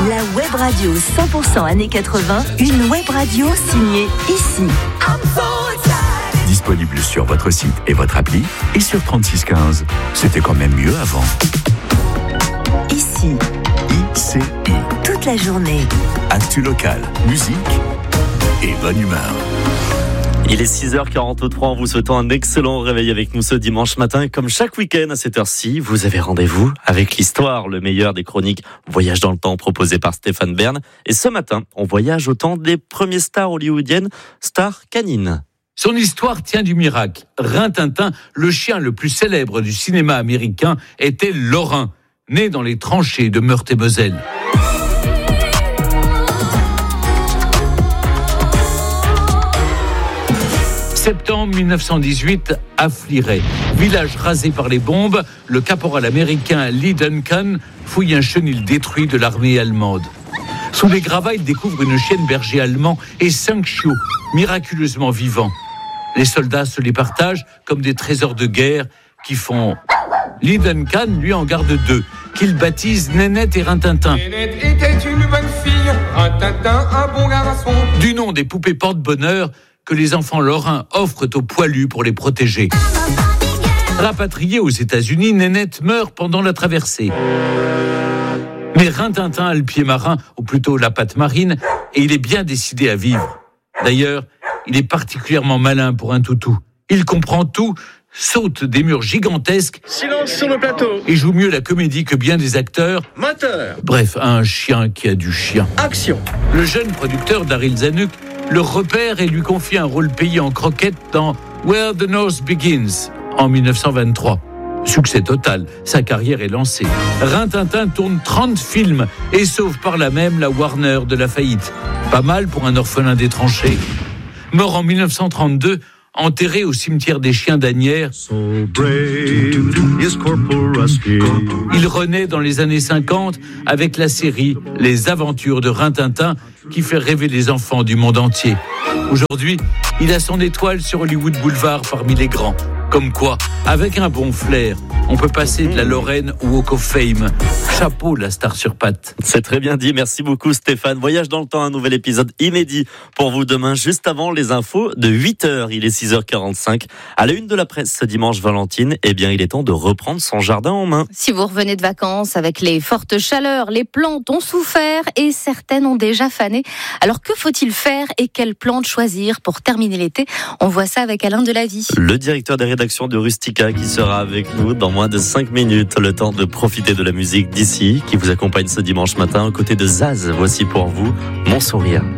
La web radio 100% années 80, une web radio signée Ici. Disponible sur votre site et votre appli et sur 3615. C'était quand même mieux avant. Ici. ICI. Toute la journée. Actu locale, musique et bonne humeur. Il est 6h43 en vous souhaitant un excellent réveil avec nous ce dimanche matin. Et comme chaque week-end à cette heure-ci, vous avez rendez-vous avec l'histoire, le meilleur des chroniques Voyage dans le temps proposé par Stéphane Bern. Et ce matin, on voyage au temps des premières stars hollywoodiennes, stars canines. Son histoire tient du miracle. Rin-Tintin, le chien le plus célèbre du cinéma américain, était Lorrain, né dans les tranchées de Meurthe-et-Moselle. Septembre 1918, à Fliray, village rasé par les bombes, le caporal américain Lee Duncan fouille un chenil détruit de l'armée allemande. Sous les gravats, il découvre une chienne berger allemand et 5 chiots, miraculeusement vivants. Les soldats se les partagent comme des trésors de guerre qui font... Lee Duncan, lui, en garde 2, qu'il baptise Nénette et Rin-Tintin. Nénette était une bonne fille, Rin-Tintin un bon garçon. Du nom des poupées porte-bonheur que les enfants lorrains offrent aux poilus pour les protéger. Rapatriée aux États-Unis, Nénette meurt pendant la traversée. Mais Rin-Tintin a le pied marin, ou plutôt la patte marine, et il est bien décidé à vivre. D'ailleurs, il est particulièrement malin pour un toutou. Il comprend tout, saute des murs gigantesques. Silence sur le plateau. Et joue mieux la comédie que bien des acteurs. Moteur. Bref, un chien qui a du chien. Action. Le jeune producteur Daryl Zanuck le repère et lui confie un rôle payé en croquette dans Where the North Begins en 1923. Succès total, sa carrière est lancée. Rin-Tintin tourne 30 films et sauve par là même la Warner de la faillite. Pas mal pour un orphelin des tranchées. Mort en 1932, enterré au cimetière des chiens d'Asnières. Il renaît dans les années 50 avec la série Les Aventures de Rin-Tintin qui fait rêver les enfants du monde entier. Aujourd'hui, il a son étoile sur Hollywood Boulevard parmi les grands. Comme quoi, avec un bon flair, on peut passer de la Lorraine au Walk of Fame. Chapeau, la star sur pattes. C'est très bien dit, merci beaucoup Stéphane. Voyage dans le temps, un nouvel épisode inédit pour vous demain, juste avant les infos de 8h. Il est 6h45. À la une de la presse ce dimanche, Valentine, eh bien il est temps de reprendre son jardin en main. Si vous revenez de vacances avec les fortes chaleurs, les plantes ont souffert et certaines ont déjà fané. Alors que faut-il faire et quelles plantes choisir pour terminer l'été? On voit ça avec Alain Delavie. Le directeur des rédactions de Rustica qui sera avec nous dans moins de 5 minutes. Le temps de profiter de la musique d'ici qui vous accompagne ce dimanche matin aux côtés de Zaz. Voici pour vous Mon Sourire.